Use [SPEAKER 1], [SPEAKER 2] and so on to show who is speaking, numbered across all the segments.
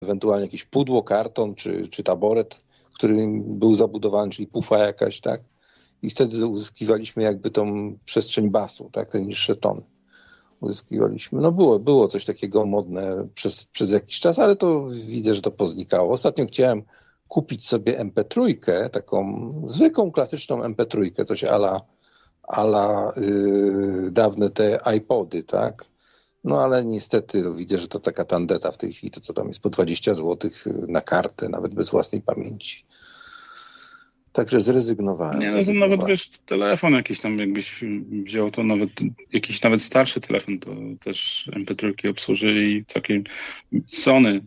[SPEAKER 1] ewentualnie jakieś pudło, karton czy taboret, który był zabudowany, czyli pufa jakaś, tak? I wtedy uzyskiwaliśmy jakby tą przestrzeń basu, tak? Te niższe tony uzyskiwaliśmy. No było coś takiego modne przez jakiś czas, ale to widzę, że to poznikało. Ostatnio chciałem kupić sobie MP3, taką zwykłą, klasyczną MP3, coś ala dawne te iPody, tak? No ale niestety widzę, że to taka tandeta w tej chwili, to co tam jest po 20 zł na kartę, nawet bez własnej pamięci. Także zrezygnowałem.
[SPEAKER 2] Nie, no to nawet wiesz, telefon jakiś tam, jakbyś wziął to jakiś nawet starszy telefon, to też MP3 obsłużyli takie Sony,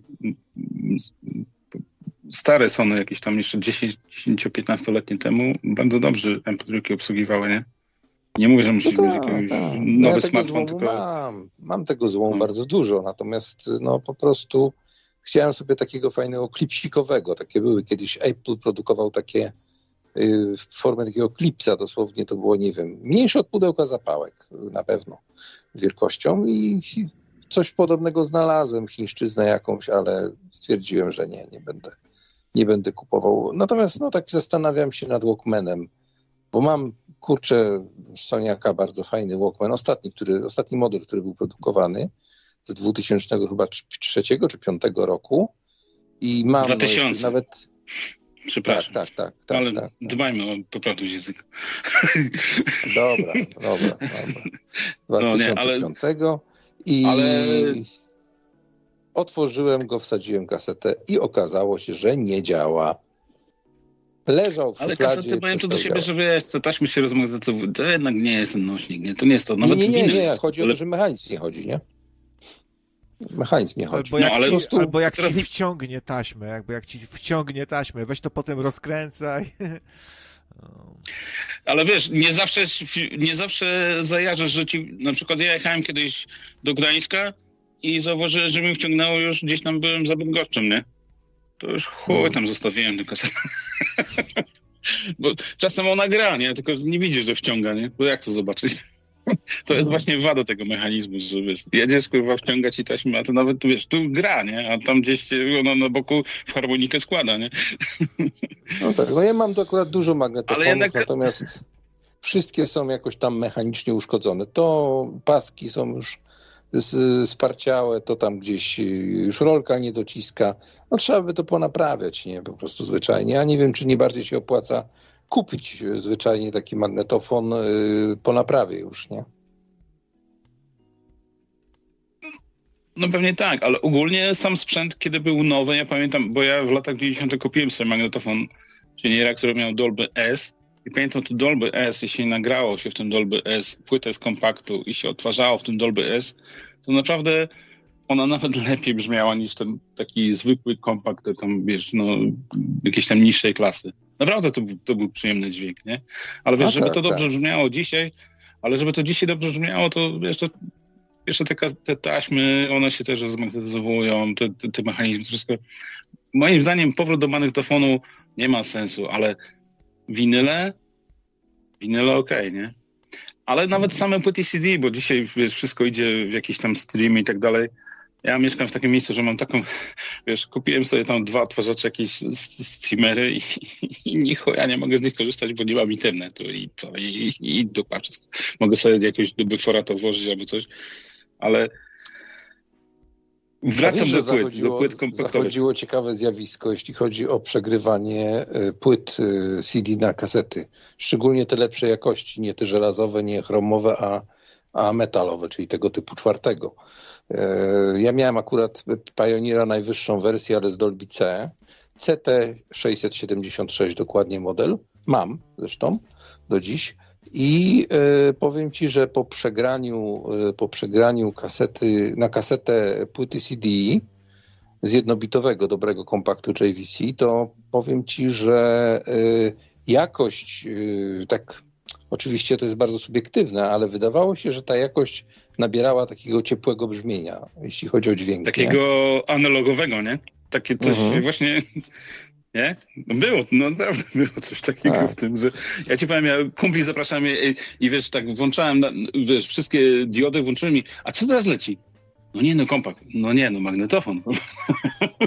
[SPEAKER 2] stare Sony jakieś tam jeszcze 10-15-letnie temu, bardzo dobrze MP3 obsługiwały, nie? Nie mówię, że musisz mieć jakiś nowy smartfon, tylko...
[SPEAKER 1] Mam tego złomu bardzo dużo, natomiast no po prostu chciałem sobie takiego fajnego klipsikowego. Takie były kiedyś, Apple produkował takie w formie takiego klipsa, dosłownie to było, nie wiem, mniejsze od pudełka zapałek na pewno wielkością i coś podobnego znalazłem, chińszczyznę jakąś, ale stwierdziłem, że nie będę kupował. Natomiast no tak zastanawiam się nad Walkmanem, bo mam, kurczę, Soniaka bardzo fajny Walkman, ostatni model, który był produkowany z 2000 chyba 3 czy 5 roku i mam
[SPEAKER 2] 2000.
[SPEAKER 1] Nawet...
[SPEAKER 2] Przepraszam.
[SPEAKER 1] Tak.
[SPEAKER 2] Ale
[SPEAKER 1] tak.
[SPEAKER 2] dbajmy o poprawność języka.
[SPEAKER 1] Dobra. 2005 i otworzyłem go, wsadziłem kasetę i okazało się, że nie działa. Leżał w szufladzie.
[SPEAKER 2] Ale kasety mają to do siebie, że wiesz, te taśmy się rozmagnetyzowują. To jednak nie jest ten nośnik, nie? To nie jest to. Nawet
[SPEAKER 1] nie. Chodzi o to, że mechanizm nie chodzi, nie? Mechanizm nie chodzi.
[SPEAKER 3] Albo jak ci wciągnie taśmę, weź to potem rozkręcaj.
[SPEAKER 2] Ale wiesz, nie zawsze zajarzasz, że ci... Na przykład ja jechałem kiedyś do Gdańska i zauważyłem, że mi wciągnęło już, gdzieś tam byłem za Bydgoszczem, nie? To już tam zostawiłem tę kasetę. Bo czasem ona gra, nie? Tylko nie widzisz, że wciąga, nie? Bo jak to zobaczyć? To jest właśnie wada tego mechanizmu, że wiesz, jedziesz, kurwa, wciąga ci taśmę, a to nawet, tu wiesz, tu gra, nie? A tam gdzieś ona na boku w harmonikę składa, nie?
[SPEAKER 1] No tak, no ja mam tu akurat dużo magnetofonów, natomiast wszystkie są jakoś tam mechanicznie uszkodzone. To paski są już sparciałe, to tam gdzieś już rolka nie dociska. No trzeba by to ponaprawiać, nie? Po prostu zwyczajnie. Ja nie wiem, czy nie bardziej się opłaca kupić zwyczajnie taki magnetofon po naprawie już, nie?
[SPEAKER 2] No pewnie tak, ale ogólnie sam sprzęt, kiedy był nowy, ja pamiętam, bo ja w latach 90. kupiłem sobie magnetofon Juniora, który miał Dolby S i pamiętam to Dolby S, jeśli nagrało się w tym Dolby S płytę z kompaktu i się odtwarzało w tym Dolby S, to naprawdę ona nawet lepiej brzmiała niż ten taki zwykły kompakt, tam wiesz, no jakiejś tam niższej klasy. Naprawdę to był przyjemny dźwięk, nie? Ale wiesz, żeby to dobrze brzmiało dzisiaj, dobrze brzmiało, to wiesz, to jeszcze te taśmy, one się też rozmagnetyzowują, te mechanizmy, to wszystko. Moim zdaniem powrót do magnetofonu nie ma sensu, ale winyle okej, nie? Ale nawet same płyty CD, bo dzisiaj wiesz, wszystko idzie w jakieś tam streamy i tak dalej. Ja mieszkam w takim miejscu, że mam taką, wiesz, kupiłem sobie tam 2 odtwarzacze, jakieś streamery i ja nie mogę z nich korzystać, bo nie mam internetu i dupa wszystko. Mogę sobie jakiegoś do Befora to włożyć albo coś, ale wracam do płyt kompaktowych.
[SPEAKER 1] Zachodziło ciekawe zjawisko, jeśli chodzi o przegrywanie płyt CD na kasety. Szczególnie te lepszej jakości, nie te żelazowe, nie chromowe, a metalowe, czyli tego typu 4. Ja miałem akurat Pioneera najwyższą wersję, ale z Dolby C. CT676 dokładnie model. Mam zresztą do dziś. I powiem ci, że po przegraniu kasety na kasetę płyty CD z jednobitowego dobrego kompaktu JVC, to powiem ci, że jakość tak oczywiście to jest bardzo subiektywne, ale wydawało się, że ta jakość nabierała takiego ciepłego brzmienia, jeśli chodzi o dźwięk.
[SPEAKER 2] Takiego analogowego, nie? Takie coś właśnie... Nie? No było, no naprawdę było coś takiego w tym, że ja ci powiem, ja kumpli zapraszałem i wiesz, tak włączałem, wiesz, wszystkie diody włączyłem i a co teraz leci? No nie, no kompakt. No nie, no magnetofon.